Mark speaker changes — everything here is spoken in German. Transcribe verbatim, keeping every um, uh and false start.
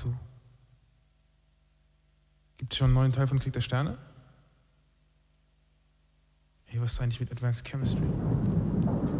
Speaker 1: Two? Gibt es schon einen neuen Teil von Krieg der Sterne? Ey, was ist eigentlich mit Advanced Chemistry?